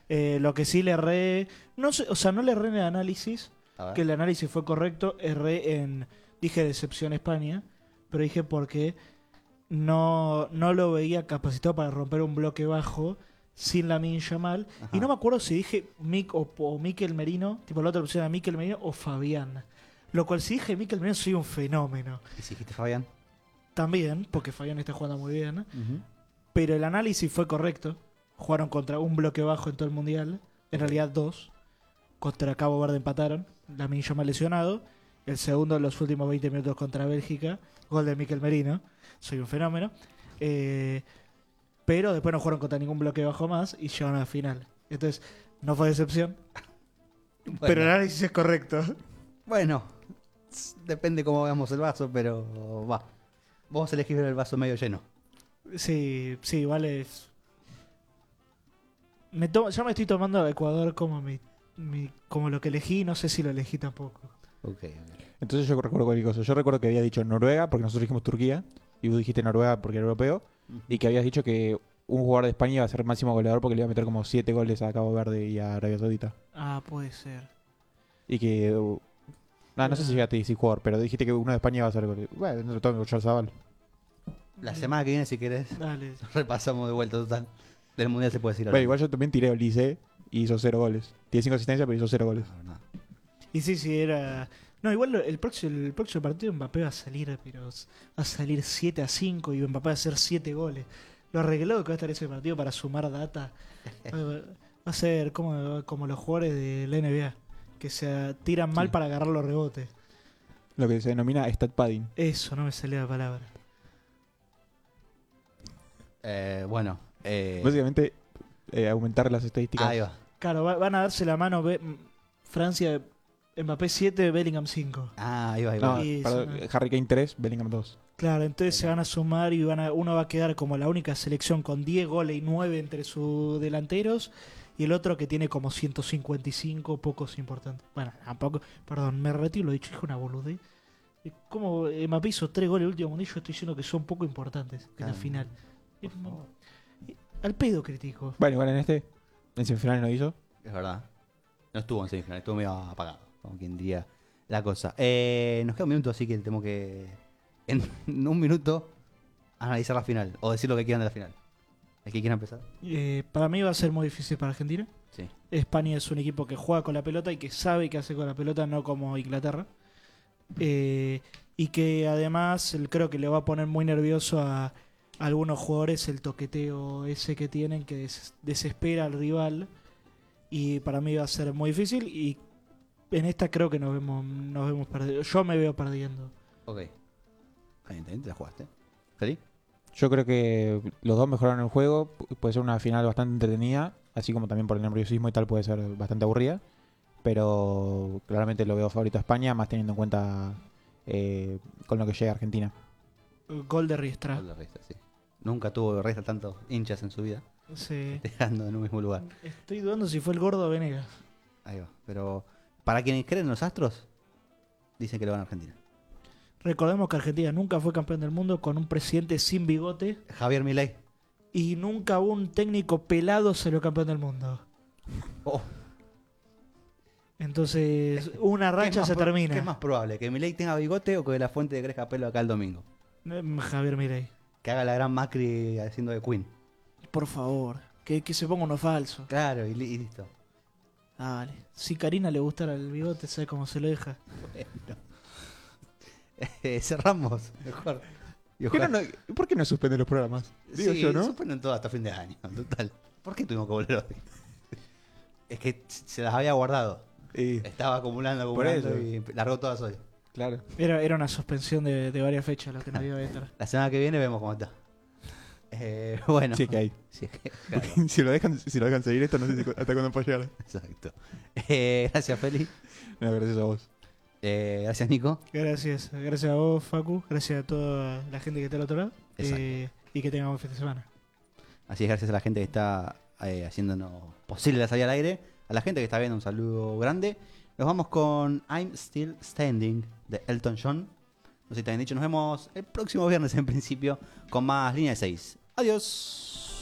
Lo que sí le erré, no sé, o sea, no le erré en el análisis, A ver. que el análisis fue correcto, dije decepción España, pero dije porque no lo veía capacitado para romper un bloque bajo sin Lamine Yamal. Ajá. Y no me acuerdo si dije o Mikel Merino, tipo la otra opción era Mikel Merino o Fabián. Lo cual si dije Mikel Merino soy un fenómeno. ¿Y si dijiste Fabián? También, porque Fabián está jugando muy bien. Ujú. Pero el análisis fue correcto. Jugaron contra un bloque bajo en todo el mundial. En realidad dos. Contra Cabo Verde empataron. Lamine Yamal lesionado. El segundo en los últimos 20 minutos contra Bélgica. Gol de Mikel Merino. Soy un fenómeno. Pero después no jugaron contra ningún bloque bajo más y llegaron a la final. Entonces, no fue decepción. Bueno. Pero el análisis es correcto. Bueno, depende cómo veamos el vaso, pero va. Vos elegís ver el vaso medio lleno. Sí, sí, vale. Ya me estoy tomando a Ecuador como como lo que elegí. No sé si lo elegí tampoco. Ok. Entonces yo recuerdo cualquier cosa. Yo recuerdo que había dicho Noruega, porque nosotros dijimos Turquía, y vos dijiste Noruega porque era europeo, y que habías dicho que un jugador de España iba a ser máximo goleador porque le iba a meter como 7 goles a Cabo Verde y a Arabia Saudita. Ah, puede ser. Y que... no sé si llegaste a decir jugador, pero dijiste que uno de España iba a ser goleador. Bueno, no tengo que Zabal. La semana que viene, si querés, Dale. repasamos de vuelta total. Del mundial se puede decir. Bueno, igual yo también tiré Olise y hizo 0 goles. Tiene 5 asistencias, pero hizo 0 goles. No. Y sí, era... No, igual el próximo partido Mbappé va a salir, pero va a salir 7-5 y Mbappé va a hacer 7 goles. Lo arreglado que va a estar ese partido para sumar data va a ser como los jugadores de la NBA, que se tiran mal Sí. para agarrar los rebotes. Lo que se denomina stat padding. Eso, no me salía la palabra. Bueno. Básicamente, aumentar las estadísticas. Ahí va. Claro, van a darse la mano Francia, Mbappé 7, Bellingham 5. Ahí va. No, Y perdón, eso- Harry Kane 3, Bellingham 2. Claro, entonces Ahí se va. van a sumar y uno va a quedar como la única selección con 10 goles y 9 entre sus delanteros y el otro que tiene como 155, pocos importantes. Bueno, tampoco, perdón, me retiro lo dicho, dije una boludez. Como Mbappé hizo 3 goles el último mundial, yo estoy diciendo que son poco importantes en la Claro. final. Al pedo critico. Bueno, igual en semifinales no hizo. Es verdad. No estuvo en semifinal, estuvo medio apagado, como quien diría la cosa. Nos queda un minuto, así que tenemos que, en un minuto, analizar la final. O decir lo que quieran de la final. ¿El que quiera empezar? Para mí va a ser muy difícil para Argentina. Sí. España es un equipo que juega con la pelota y que sabe qué hace con la pelota, no como Inglaterra. Y que además creo que le va a poner muy nervioso a algunos jugadores el toqueteo ese que tienen que desespera al rival. Y para mí va a ser muy difícil. Y en esta creo que nos vemos perdiendo. Yo me veo perdiendo. Ok. Evidentemente la jugaste. ¿Feliz? Yo creo que los dos mejoraron el juego. Puede ser una final bastante entretenida. Así como también por el nerviosismo y tal puede ser bastante aburrida. Pero claramente lo veo favorito a España, más teniendo en cuenta con lo que llega Argentina. Gol de Riestra. Gol de Resta, sí. Nunca tuvo Resta tantos hinchas en su vida. Sí. Dejando en un mismo lugar. Estoy dudando si fue el gordo Venegas. Ahí va. Pero para quienes creen en los Astros, dicen que lo van a Argentina. Recordemos que Argentina nunca fue campeón del mundo con un presidente sin bigote. Javier Milei. Y nunca un técnico pelado salió campeón del mundo. Oh, Entonces, una ¿qué racha es se más termina. ¿Qué es más probable? ¿Que Milei tenga bigote o que de la fuente crezca pelo acá el domingo? Javier Milei. Que haga la gran Macri haciendo de Queen. Por favor, que se ponga uno falso. Claro, y listo. Dale. Si Karina le gustara el bigote, ¿sabe cómo se lo deja? Cerramos, mejor. Y ¿Por qué ojalá- ¿Por qué no suspende los programas? Digo Sí, yo, ¿no? suspenden todo hasta fin de año, total. ¿Por qué tuvimos que volver hoy? Es que se las había guardado. Estaba acumulando Por eso. y largó todas hoy. Claro. Era una suspensión de varias fechas lo que nos iba a estar. La semana que viene vemos cómo está. Bueno. Sí, que hay. Sí, es que- claro, si lo dejan seguir esto, no sé hasta cuándo puede llegar. exacto. Gracias, Feli. No, gracias a vos. Gracias, Nico. Gracias a vos, Facu. Gracias a toda la gente que está al otro lado. Exacto. Y que tengan buen fin de semana. Así es, gracias a la gente que está haciéndonos posible la salida al aire. A la gente que está viendo, un saludo grande. Nos vamos con I'm Still Standing de Elton John. No sé si te han dicho. Nos vemos el próximo viernes en principio con más Línea de 6. Adiós.